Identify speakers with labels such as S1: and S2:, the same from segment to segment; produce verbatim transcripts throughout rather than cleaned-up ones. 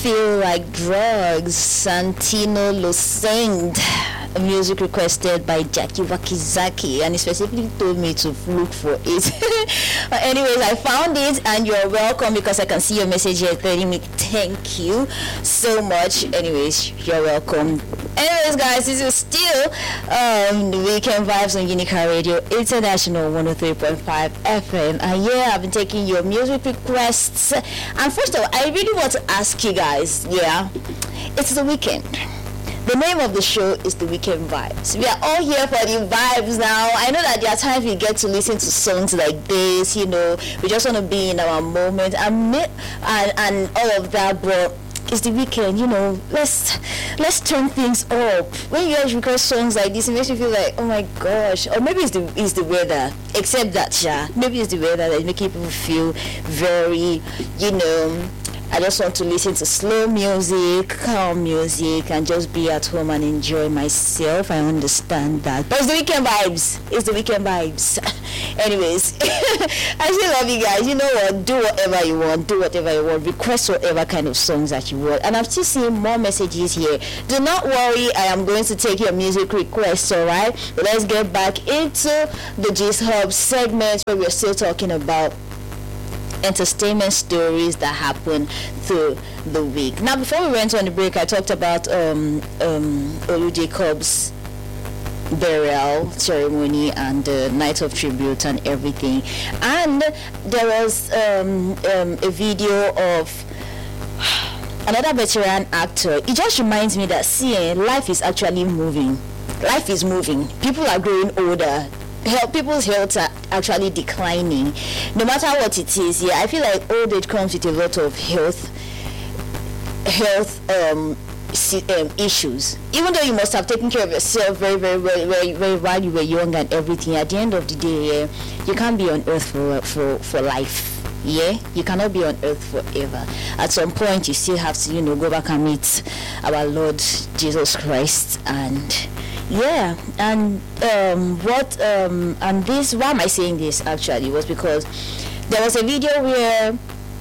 S1: Feel Like Drugs, Santino Lucend. Music requested by Jackie Wakizaki, and he specifically told me to look for it. But anyways, I found it, and you're welcome because I can see your message here telling me thank you so much. Anyways, you're welcome. Anyways, guys, this is still um, the Weekend Vibes on Unica Radio International one oh three point five F M. And yeah, I've been taking your music requests. And first of all, I really want to ask you guys, yeah, it's the weekend. The name of the show is The Weekend Vibes. We are all here for the vibes now. I know that there are times we get to listen to songs like this, you know, we just want to be in our moment and, and, and all of that, but it's the weekend, you know, let's let's turn things up. When you guys request songs like this, it makes you feel like, oh my gosh, or maybe it's the it's the weather, except that, yeah, maybe it's the weather that makes people feel very, you know, I just want to listen to slow music, calm music, and just be at home and enjoy myself. I understand that. But it's the weekend vibes. It's the weekend vibes. Anyways, I still love you guys. You know what? Do whatever you want. Do whatever you want. Request whatever kind of songs that you want. And I'm still seeing more messages here. Do not worry. I am going to take your music requests, alright? But let's get back into the Gist Hub segment where we're still talking about entertainment stories that happen through the week. Now, before we went on the break, I talked about um, um, Olu Jacobs' burial ceremony and the night of tribute and everything. And there was um, um, a video of another veteran actor. It just reminds me that, see, life is actually moving. Life is moving. People are growing older. Health, people's health are actually declining. No matter what it is, yeah, I feel like old age comes with a lot of health health um, um, issues. Even though you must have taken care of yourself very, very, very, very, very while you were young and everything, at the end of the day, yeah, you can't be on earth for for for life. Yeah, you cannot be on earth forever. At some point, you still have to, you know, go back and meet our Lord Jesus Christ. And yeah, and um, what um, and this, why am I saying this actually, was because there was a video where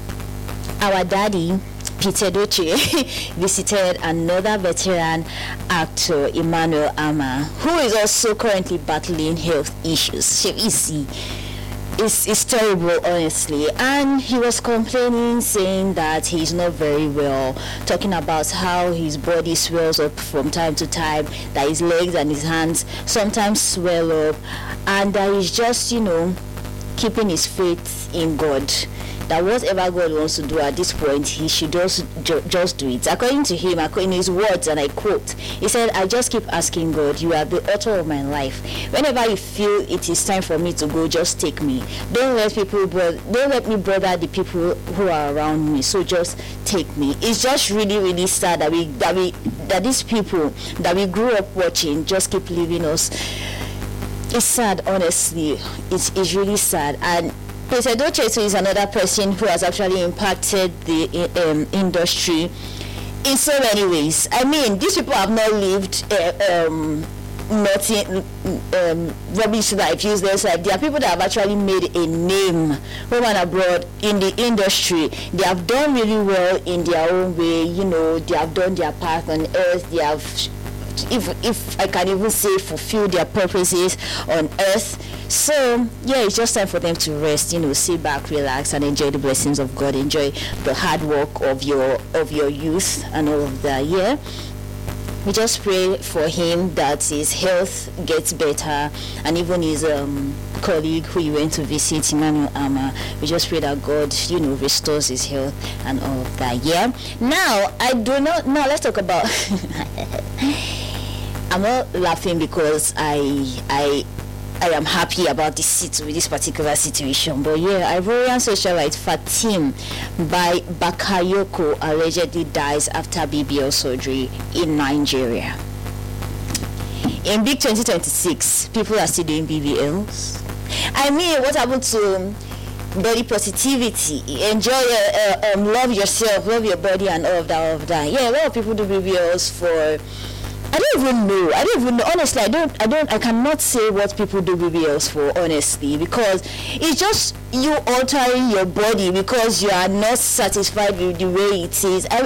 S1: our daddy Peter Doche visited another veteran actor, Emmanuel Ama, who is also currently battling health issues. You see, It's, it's terrible, honestly. And he was complaining, saying that he's not very well, talking about how his body swells up from time to time, that his legs and his hands sometimes swell up, and that he's just, you know, keeping his faith in God. That whatever God wants to do at this point, he should just ju- just do it. According to him, according to his words, and I quote, he said, I just keep asking God, you are the author of my life. Whenever you feel it is time for me to go, just take me. Don't let people bro- don't let me bother the people who are around me. So just take me. It's just really, really sad that we that we that these people that we grew up watching just keep leaving us. It's sad, honestly. It's it's really sad. And Peter Doche is another person who has actually impacted the um, industry in so many ways. I mean, these people have not lived uh, um, nothing um, rubbish life, useless life. There are people that have actually made a name home and abroad in the industry. They have done really well in their own way. You know, they have done their path on earth. They have, if if I can even say, fulfilled their purposes on earth. So yeah, it's just time for them to rest, you know, sit back, relax, and enjoy the blessings of God, enjoy the hard work of your of your youth and all of that. Yeah, we just pray for him that his health gets better, and even his um colleague who he went to visit, Emmanuel Ama, we just pray that God, you know, restores his health and all of that. Yeah, now I do not now let's talk about I'm not laughing because I I I am happy about this sit- with this particular situation, but yeah, Ivorian socialite Fatim by Bakayoko allegedly dies after B B L surgery in Nigeria. In big twenty twenty-six, people are still doing B B Ls. I mean, what happened to body positivity? Enjoy, uh, uh, um, love yourself, love your body, and all of that, all of that. Yeah, a lot of people do B B Ls for. I don't even know. I don't even know. Honestly, I don't. I don't. I cannot say what people do B B Ls for. Honestly, because it's just you altering your body because you are not satisfied with the way it is. I,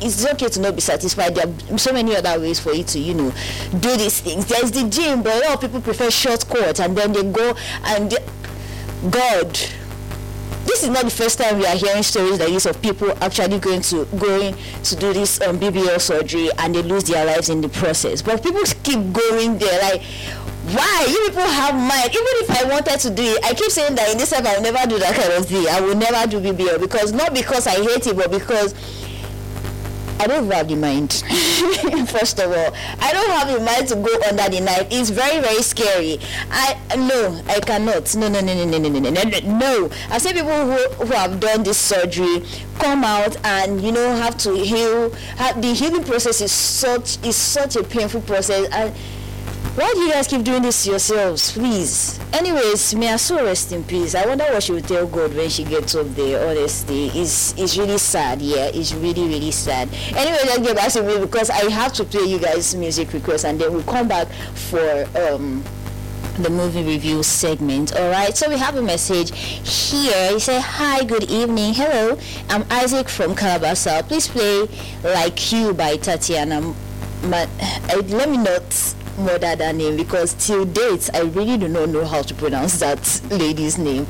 S1: it's okay to not be satisfied. There are so many other ways for you to, you know, do these things. There's the gym, but a lot of people prefer shortcuts, and then they go and they, God, this is not the first time we are hearing stories like this of people actually going to going to do this um, B B L surgery and they lose their lives in the process. But people keep going there, like, why? You people have mind. Even if I wanted to do it, I keep saying that in this life I will never do that kind of thing. I will never do B B L, because not because I hate it, but because I don't have the mind. First of all, I don't have the mind to go under the knife. It's very, very scary. I no, I cannot. No, no, no, no, no, no, no, no, no. No. I say people who, who have done this surgery come out and, you know, have to heal. Have, the healing process is such is such a painful process. And why do you guys keep doing this to yourselves, please? Anyways, may I so rest in peace. I wonder what she will tell God when she gets up there. Honestly, it's it's really sad. Yeah, it's really really sad. Anyway, let's get back to me, because I have to play you guys music requests, and then we'll come back for um the movie review segment. All right, so we have a message here. He said, hi, good evening. Hello, I'm Isaac from Calabasa. Please play Like You by Tatiana. But uh, let me not murder that name, because till date I really do not know how to pronounce that lady's name.